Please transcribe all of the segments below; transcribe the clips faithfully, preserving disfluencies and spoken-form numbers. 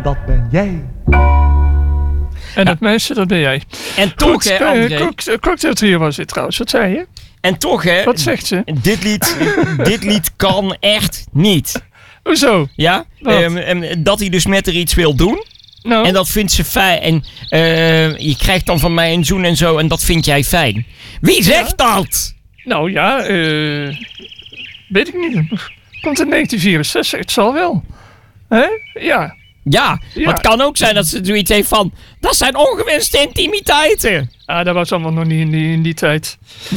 dat ben jij. En dat meisje, dat ben jij. En toch, Goed, hè, André. uh, cock- Cocktail Trio was dit trouwens. Wat zei je? En toch, hè. Wat zegt ze? Dit lied, dit lied kan echt niet. Hoezo? Ja? Um, um, dat hij dus met haar iets wil doen. Nou. En dat vindt ze fijn. En uh, je krijgt dan van mij een zoen en zo. En dat vind jij fijn. Wie zegt ja. dat? Nou ja, uh, weet ik niet. Komt in negentien vierenzestig. Het zal wel. Hè? Ja. Ja, ja, maar het kan ook zijn dat ze zoiets heeft van... Dat zijn ongewenste intimiteiten. Ah, dat was allemaal nog niet in die, in die tijd.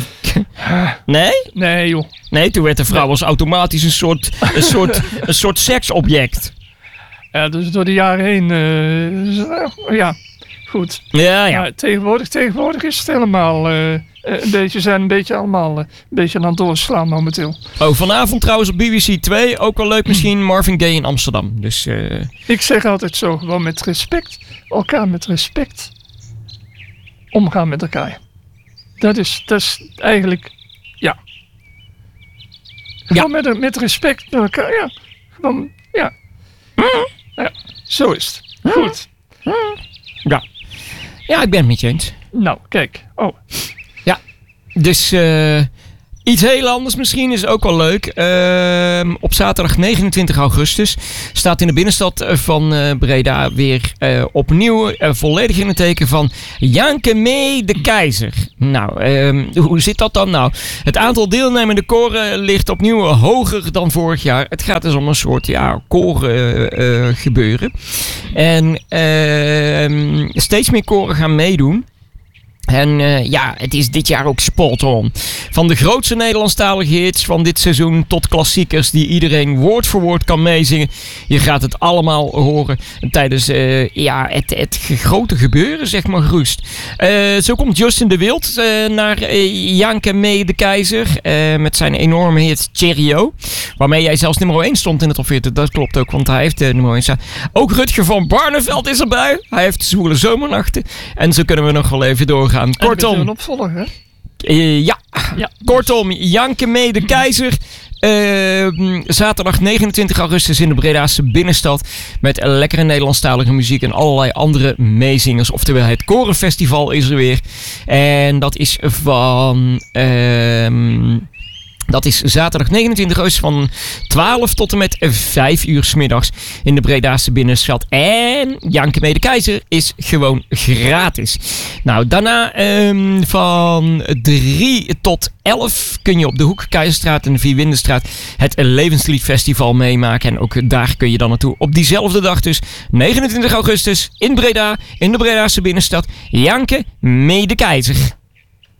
Nee? Nee, joh. Nee, toen werd de vrouw nee. als automatisch een soort, een soort, een soort seksobject. Ja, dus door de jaren heen... Uh, ja, goed. Ja, ja. Maar tegenwoordig, tegenwoordig is het helemaal... Uh, een beetje, zijn een beetje allemaal uh, een beetje aan het doorslaan momenteel. Oh, vanavond trouwens op B B C twee. Ook wel leuk misschien, Marvin Gaye in Amsterdam. Dus, uh... Ik zeg altijd zo, gewoon met respect. Elkaar met respect. Omgaan met elkaar. Dat is, dat is eigenlijk... Ja. Gewoon ja. met, met respect met elkaar. Ja. Gewoon, ja. Ja. Zo is het. Goed. Ja. Ja, ik ben het met je eens. Nou, kijk. Oh. Ja. Dus uh, iets heel anders misschien is ook wel leuk. Uh, op zaterdag negenentwintig augustus staat in de binnenstad van uh, Breda weer uh, opnieuw uh, volledig in het teken van Janke Mee de Keizer. Nou, uh, hoe zit dat dan nou? Het aantal deelnemende koren ligt opnieuw hoger dan vorig jaar. Het gaat dus om een soort ja, koren uh, gebeuren. En uh, steeds meer koren gaan meedoen. En uh, ja, het is dit jaar ook spot on. Van de grootste Nederlandstalige hits van dit seizoen tot klassiekers die iedereen woord voor woord kan meezingen. Je gaat het allemaal horen tijdens uh, ja, het, het grote gebeuren, zeg maar gerust. Uh, zo komt Justin de Wild uh, naar uh, Janke Mee de Keizer uh, met zijn enorme hit Cheerio. Waarmee jij zelfs nummer één stond in het top veertig. Dat klopt ook, want hij heeft uh, nummer één staan. Ook Rutger van Barneveld is erbij. Hij heeft zwoele zomernachten. En zo kunnen we nog wel even doorgaan. Kortom, een opvolger, hè? Uh, ja. ja, kortom, Janke Mee de Keizer. Uh, zaterdag negenentwintig augustus in de Bredaanse binnenstad. Met lekkere Nederlandstalige muziek en allerlei andere meezingers. Oftewel, het Korenfestival is er weer. En dat is van... Uh, Dat is zaterdag negenentwintig augustus van twaalf tot en met vijf uur 's middags in de Bredaanse binnenstad. En Janke Mee de Keizer is gewoon gratis. Nou, daarna um, van drie tot elf kun je op de Hoek, Keizerstraat en de Vierwindenstraat het Levensliedfestival meemaken. En ook daar kun je dan naartoe op diezelfde dag dus. negenentwintig augustus in Breda, in de Bredaanse binnenstad. Janke Mee de Keizer.